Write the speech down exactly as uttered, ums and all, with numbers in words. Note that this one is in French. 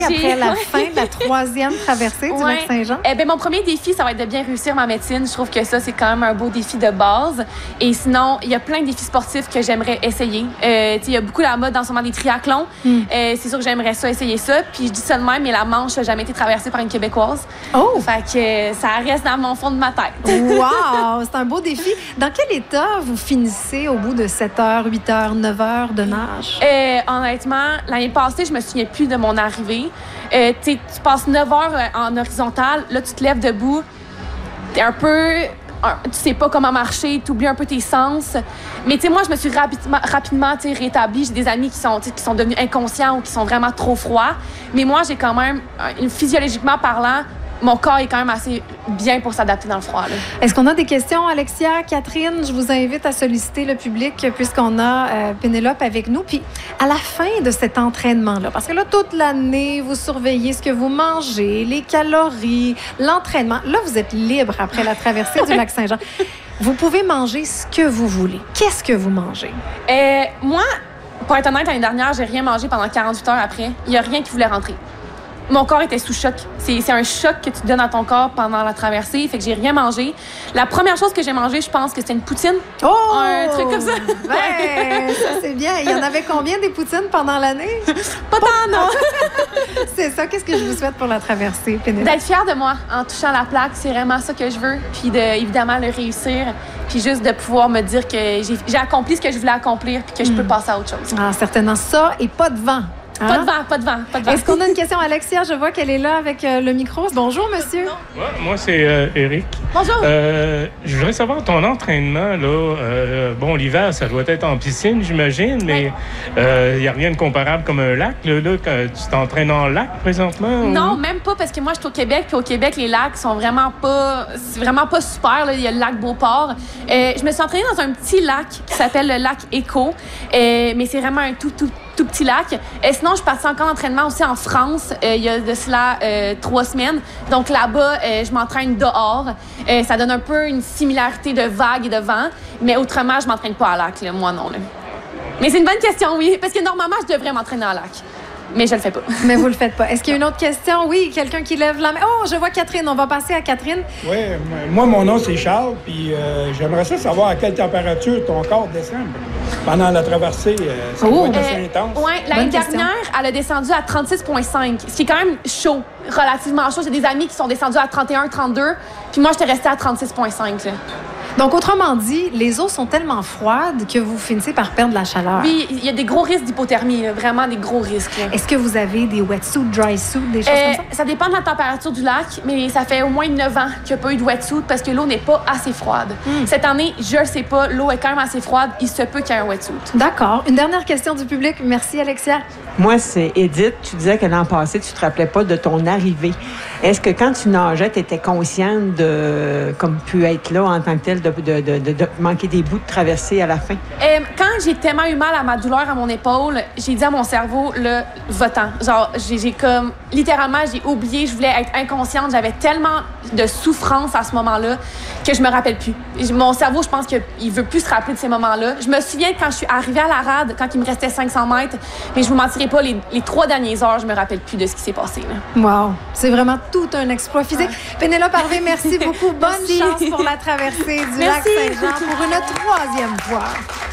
Après la fin de la troisième traversée du ouais. lac Saint-Jean? Eh bien, mon premier défi, ça va être de bien réussir ma médecine. Je trouve que ça, c'est quand même un beau défi de base. Et sinon, il y a plein de défis sportifs que j'aimerais essayer. Euh, il y a beaucoup la mode dans ce moment des triathlons. Mm. Euh, c'est sûr que j'aimerais ça, essayer ça. Puis je dis ça de même, mais la Manche n'a jamais été traversée par une Québécoise. Oh! Fait que ça reste dans mon fond de ma tête. Wow! C'est un beau défi. Dans quel état vous finissez au bout de sept heures, huit heures, neuf heures de nage? Euh, honnêtement, l'année passée, je me souviens plus de mon arrivée. Euh, tu passes neuf heures en horizontale, là, tu te lèves debout, t'es un peu... Tu sais pas comment marcher, tu oublies un peu tes sens. Mais tu sais, moi, je me suis rapidement, rapidement rétablie. J'ai des amis qui sont, qui sont devenus inconscients ou qui sont vraiment trop froids. Mais moi, j'ai quand même, physiologiquement parlant, mon corps est quand même assez bien pour s'adapter dans le froid. Est-ce qu'on a des questions, Alexia, Catherine? Je vous invite à solliciter le public puisqu'on a euh, Pénélope avec nous. Puis, à la fin de cet entraînement-là, parce que là, toute l'année, vous surveillez ce que vous mangez, les calories, l'entraînement. Là, vous êtes libre après la traversée du lac Saint-Jean. Vous pouvez manger ce que vous voulez. Qu'est-ce que vous mangez? Euh, moi, pour être honnête, l'année dernière, j'ai rien mangé pendant quarante-huit heures après. Il n'y a rien qui voulait rentrer. Mon corps était sous choc. C'est un choc que tu donnes à ton corps pendant la traversée. Fait que j'ai rien mangé. La première chose que j'ai mangée, je pense que c'était une poutine. Oh! Un truc comme ça. Ouais, ça, c'est bien. Il y en avait combien des poutines pendant l'année? Pas tant, non. C'est ça. Qu'est-ce que je vous souhaite pour la traversée, Pénélope? D'être fière de moi en touchant la plaque. C'est vraiment ça que je veux. Puis, de, évidemment, le réussir. Puis juste de pouvoir me dire que j'ai accompli ce que je voulais accomplir puis que je mm. peux passer à autre chose. Ah, certainement. Ça et pas de vent. Hein? Pas de vent, pas de vent, pas de vent. Est-ce qu'on a une question, Alexia? Je vois qu'elle est là avec euh, le micro. Bonjour, monsieur. Ouais, moi, c'est euh, Éric. Bonjour. Euh, je voudrais savoir ton entraînement, là. Euh, bon, l'hiver, ça doit être en piscine, j'imagine, mais il ouais. n'y euh, a rien de comparable comme un lac, là, là quand tu t'entraînes en lac présentement? Non, ou... même pas, parce que moi, je suis au Québec, puis au Québec, les lacs sont vraiment pas... C'est vraiment pas super, là. Il y a le lac Beauport. Euh, je me suis entraînée dans un petit lac qui s'appelle le lac Éco, euh, mais c'est vraiment un tout, tout tout petit lac. Et sinon, je suis partie encore d'entraînement aussi en France euh, il y a de cela euh, trois semaines. Donc là-bas, euh, je m'entraîne dehors. Euh, ça donne un peu une similarité de vagues et de vent. Mais autrement, je m'entraîne pas à lac, là, moi non. Là. Mais c'est une bonne question, oui. Parce que normalement, je devrais m'entraîner à lac. Mais je le fais pas. Mais vous le faites pas. Est-ce qu'il y a une autre question? Oui, quelqu'un qui lève la main. Oh, je vois Catherine. On va passer à Catherine. Oui, moi, mon nom, c'est Charles. Puis euh, j'aimerais ça savoir à quelle température ton corps descend pendant la traversée. Euh, ça oh. doit être assez euh, intense. Oui, l'année dernière, elle a descendu à trente-six virgule cinq, ce qui est quand même chaud, relativement chaud. J'ai des amis qui sont descendus à trente et un, trente-deux. Puis moi, j'étais restée à trente-six virgule cinq. Là. Donc, autrement dit, les eaux sont tellement froides que vous finissez par perdre la chaleur. Oui, il y a des gros risques d'hypothermie, vraiment des gros risques. Est-ce que vous avez des wetsuits, dry suits, des choses euh, comme ça? Ça dépend de la température du lac, mais ça fait au moins neuf ans qu'il n'y a pas eu de wetsuit parce que l'eau n'est pas assez froide. Mm. Cette année, je ne sais pas, l'eau est quand même assez froide. Il se peut qu'il y ait un wetsuit. D'accord. Une dernière question du public. Merci, Alexia. Moi, c'est Edith. Tu disais que l'an passé, tu ne te rappelais pas de ton arrivée. Est-ce que quand tu nageais, tu étais consciente de, comme pu être là en tant que telle, de, de, de, de, de manquer des bouts de traversée à la fin? Euh, quand j'ai tellement eu mal à ma douleur à mon épaule, j'ai dit à mon cerveau, le votant. Genre, j'ai comme, littéralement, j'ai oublié, je voulais être inconsciente. J'avais tellement de souffrance à ce moment-là que je me rappelle plus. Mon cerveau, je pense qu'il veut plus se rappeler de ces moments-là. Je me souviens quand je suis arrivée à la rade, quand il me restait cinq cents mètres, mais je vous mentirai pas, les, les trois dernières heures, je me rappelle plus de ce qui s'est passé. Là. Wow! C'est vraiment tout un exploit physique. Ouais. Pénélope Harvey, merci beaucoup. Bonne merci. chance pour la traversée du merci. lac Saint-Jean pour une troisième fois.